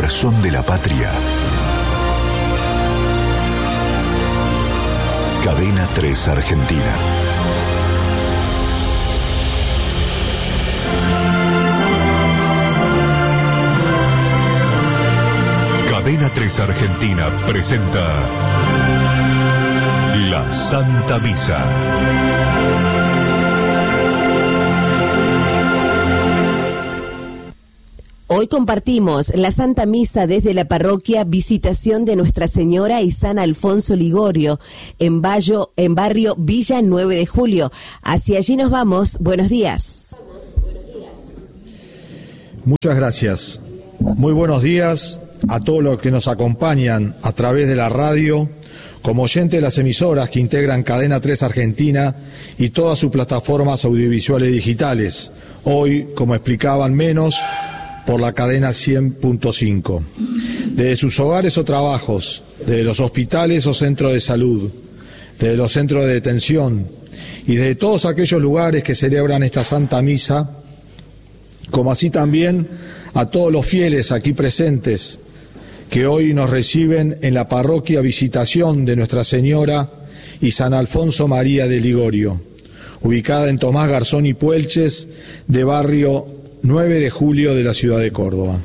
corazón de la patria. Cadena 3 Argentina. Cadena 3 Argentina presenta La Santa Misa. Hoy compartimos la Santa Misa desde la parroquia Visitación de Nuestra Señora y San Alfonso Ligorio, en barrio Villa 9 de Julio. Hacia allí nos vamos. Buenos días. Muchas gracias. Muy buenos días a todos los que nos acompañan a través de la radio, como oyentes de las emisoras que integran Cadena 3 Argentina y todas sus plataformas audiovisuales digitales. Hoy, como explicaban menos, por la cadena 100.5. Desde sus hogares o trabajos, desde los hospitales o centros de salud, desde los centros de detención y desde todos aquellos lugares que celebran esta Santa Misa, como así también a todos los fieles aquí presentes que hoy nos reciben en la parroquia Visitación de Nuestra Señora y San Alfonso María de Ligorio, ubicada en Tomás Garzón y Puelches, de barrio 9 de Julio de la ciudad de Córdoba.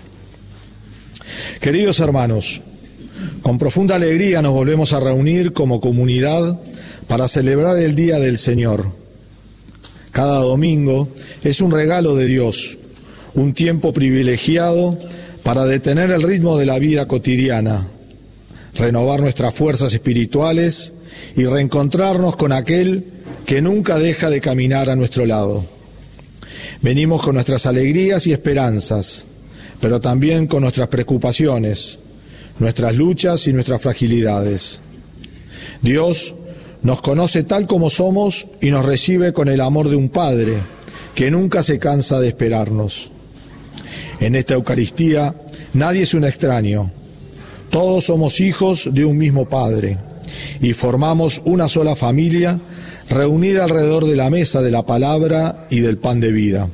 Queridos hermanos, con profunda alegría nos volvemos a reunir como comunidad para celebrar el Día del Señor. Cada domingo es un regalo de Dios, un tiempo privilegiado para detener el ritmo de la vida cotidiana, renovar nuestras fuerzas espirituales y reencontrarnos con aquel que nunca deja de caminar a nuestro lado. Venimos con nuestras alegrías y esperanzas, pero también con nuestras preocupaciones, nuestras luchas y nuestras fragilidades. Dios nos conoce tal como somos y nos recibe con el amor de un Padre que nunca se cansa de esperarnos. En esta Eucaristía nadie es un extraño. Todos somos hijos de un mismo Padre y formamos una sola familia reunida alrededor de la mesa de la palabra y del pan de vida.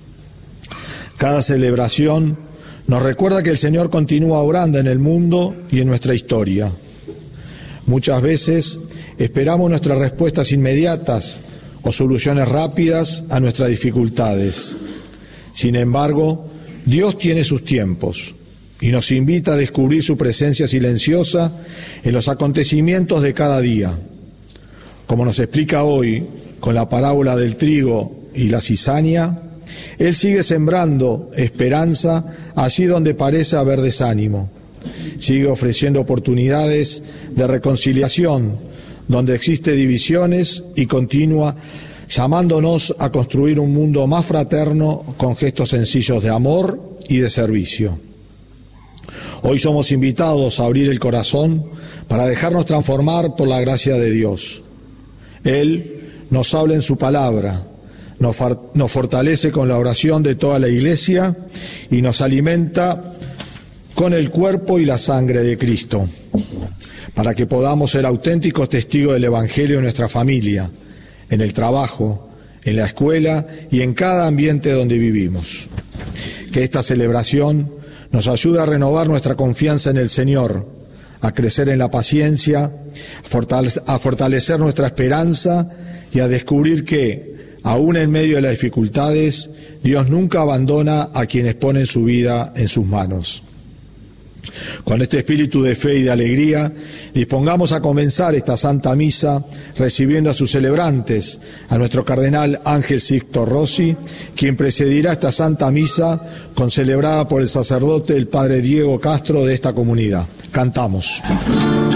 Cada celebración nos recuerda que el Señor continúa obrando en el mundo y en nuestra historia. Muchas veces esperamos nuestras respuestas inmediatas o soluciones rápidas a nuestras dificultades. Sin embargo, Dios tiene sus tiempos y nos invita a descubrir su presencia silenciosa en los acontecimientos de cada día. Como nos explica hoy con la parábola del trigo y la cizaña, Él sigue sembrando esperanza allí donde parece haber desánimo. Sigue ofreciendo oportunidades de reconciliación donde existe divisiones y continúa llamándonos a construir un mundo más fraterno con gestos sencillos de amor y de servicio. Hoy somos invitados a abrir el corazón para dejarnos transformar por la gracia de Dios. Él nos habla en su palabra, nos fortalece con la oración de toda la Iglesia y nos alimenta con el cuerpo y la sangre de Cristo, para que podamos ser auténticos testigos del Evangelio en nuestra familia, en el trabajo, en la escuela y en cada ambiente donde vivimos. Que esta celebración nos ayude a renovar nuestra confianza en el Señor, a crecer en la paciencia, a fortalecer nuestra esperanza y a descubrir que, aún en medio de las dificultades, Dios nunca abandona a quienes ponen su vida en sus manos. Con este espíritu de fe y de alegría, dispongamos a comenzar esta Santa Misa recibiendo a sus celebrantes, a nuestro cardenal Ángel Sixto Rossi, quien presidirá esta Santa Misa concelebrada por el sacerdote el Padre Diego Castro de esta comunidad. Cantamos.